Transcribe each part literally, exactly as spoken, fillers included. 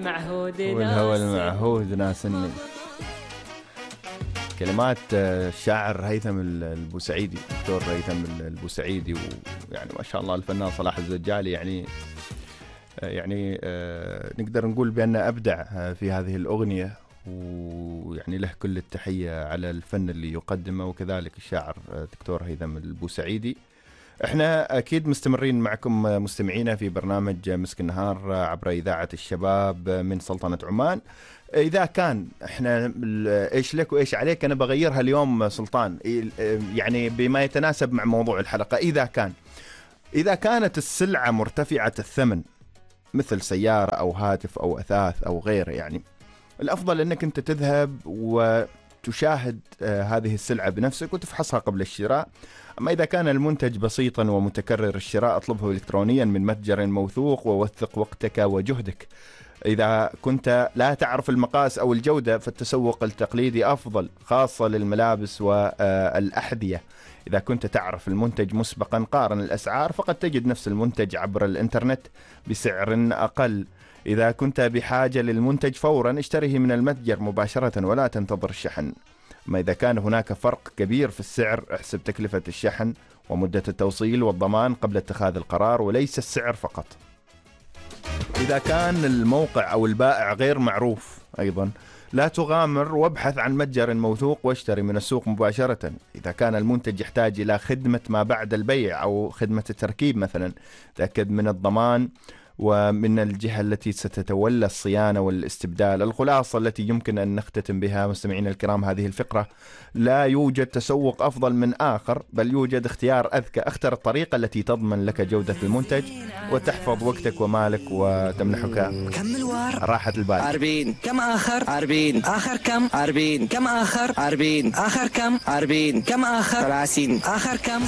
المعهود والهوى المعهود ناسني. كلمات الشاعر هيثم البوسعيدي، دكتور هيثم البوسعيدي، ويعني ما شاء الله الفنان صلاح الزجالي. يعني يعني نقدر نقول بأنه أبدع في هذه الأغنية، ويعني له كل التحية على الفن اللي يقدمه، وكذلك الشاعر دكتور هيثم البوسعيدي. احنا اكيد مستمرين معكم مستمعينا في برنامج مسك النهار عبر اذاعه الشباب من سلطنه عمان. اذا كان احنا ايش لك وايش عليك، انا بغيرها اليوم سلطان، يعني بما يتناسب مع موضوع الحلقه. اذا كان اذا كانت السلعه مرتفعه الثمن مثل سياره او هاتف او اثاث او غيره، يعني الافضل انك انت تذهب وتشاهد هذه السلعه بنفسك وتفحصها قبل الشراء. أما إذا كان المنتج بسيطا ومتكرر الشراء، اطلبه إلكترونيا من متجر موثوق ووثق وقتك وجهدك. إذا كنت لا تعرف المقاس أو الجودة، فالتسوق التقليدي أفضل، خاصة للملابس والأحذية. إذا كنت تعرف المنتج مسبقا، قارن الأسعار، فقد تجد نفس المنتج عبر الإنترنت بسعر أقل. إذا كنت بحاجة للمنتج فورا، اشتريه من المتجر مباشرة ولا تنتظر الشحن. ما إذا كان هناك فرق كبير في السعر، احسب تكلفة الشحن ومدة التوصيل والضمان قبل اتخاذ القرار، وليس السعر فقط. إذا كان الموقع أو البائع غير معروف أيضا، لا تغامر وابحث عن متجر موثوق واشتري من السوق مباشرة. إذا كان المنتج يحتاج إلى خدمة ما بعد البيع أو خدمة التركيب مثلا، تأكد من الضمان ومن الجهة التي ستتولى الصيانة والاستبدال. الخلاصة التي يمكن أن نختتم بها مستمعينا الكرام هذه الفقرة: لا يوجد تسوق أفضل من آخر، بل يوجد اختيار أذكى. اختر الطريقة التي تضمن لك جودة المنتج وتحفظ وقتك ومالك وتمنحك راحة البال. عربين كم آخر؟ عربين آخر كم؟ عربين كم آخر؟ عربين آخر كم؟ عربين كم آخر؟ ثلاثين آخر كم؟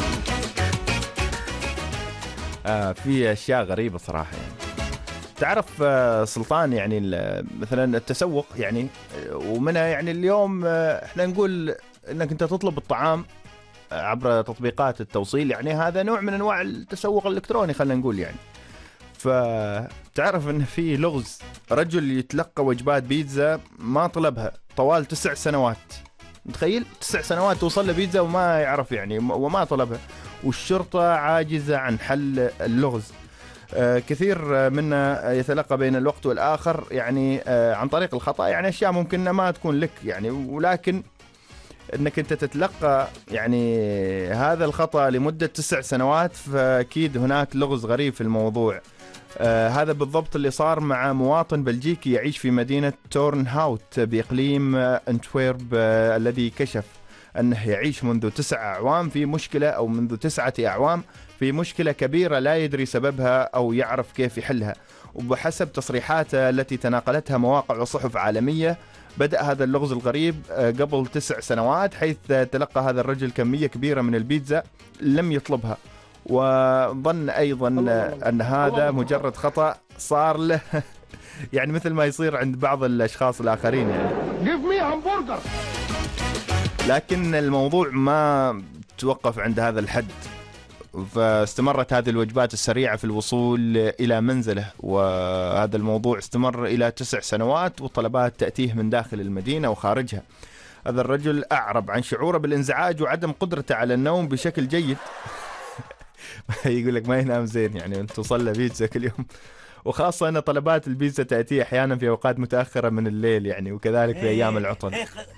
آه في أشياء غريبة صراحة. يعني تعرف آه سلطان، يعني مثلا التسوق، يعني ومنها يعني اليوم آه احنا نقول انك انت تطلب الطعام عبر تطبيقات التوصيل، يعني هذا نوع من انواع التسوق الالكتروني خلينا نقول. يعني فتعرف ان في لغز، رجل يتلقى وجبات بيتزا ما طلبها طوال تسع سنوات. متخيل؟ تسع سنوات توصل له بيتزا وما يعرف يعني وما طلبها، والشرطة عاجزة عن حل اللغز. آه كثير منا يتلقى بين الوقت والآخر يعني آه عن طريق الخطأ، يعني أشياء ممكن ما تكون لك يعني، ولكن أنك أنت تتلقى يعني هذا الخطأ لمدة تسع سنوات، فأكيد هناك لغز غريب في الموضوع. آه هذا بالضبط اللي صار مع مواطن بلجيكي يعيش في مدينة تورنهاوت بإقليم آه أنتويرب، آه الذي كشف أنه يعيش منذ تسع أعوام في مشكلة أو منذ تسعة أعوام في مشكلة كبيرة لا يدري سببها أو يعرف كيف يحلها. وبحسب تصريحاته التي تناقلتها مواقع وصحف عالمية، بدأ هذا اللغز الغريب قبل تسع سنوات، حيث تلقى هذا الرجل كمية كبيرة من البيتزا لم يطلبها، وظن أيضا أن هذا مجرد خطأ صار له يعني مثل ما يصير عند بعض الأشخاص الآخرين يعني. Give me hamburger. لكن الموضوع ما توقف عند هذا الحد، فاستمرت هذه الوجبات السريعة في الوصول إلى منزله، وهذا الموضوع استمر إلى تسع سنوات، وطلبات تأتيه من داخل المدينة وخارجها. هذا الرجل أعرب عن شعوره بالانزعاج وعدم قدرته على النوم بشكل جيد. يقول لك ما ينام زين، يعني توصل له بيتزا كل يوم، وخاصة أن طلبات البيتزا تأتي أحيانا في أوقات متأخرة من الليل يعني، وكذلك في أيام العطل.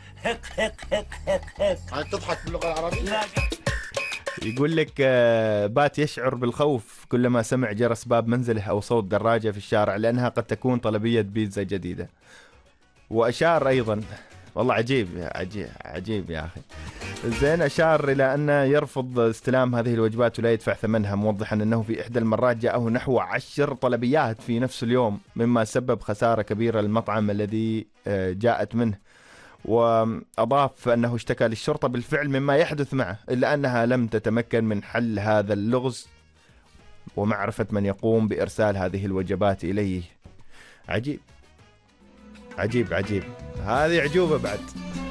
تضحك باللغة العربية؟ يقول لك بات يشعر بالخوف كلما سمع جرس باب منزله أو صوت دراجة في الشارع، لأنها قد تكون طلبية بيتزا جديدة. وأشار أيضا، والله عجيب عجيب عجيب يا أخي، زين، أشار إلى أنه يرفض استلام هذه الوجبات ولا يدفع ثمنها، موضحا أنه في إحدى المرات جاءه نحو عشر طلبيات في نفس اليوم، مما سبب خسارة كبيرة للمطعم الذي جاءت منه. وأضاف أنه اشتكى للشرطة بالفعل مما يحدث معه، إلا أنها لم تتمكن من حل هذا اللغز ومعرفة من يقوم بإرسال هذه الوجبات إليه. عجيب عجيب عجيب، هذه عجوبة بعد.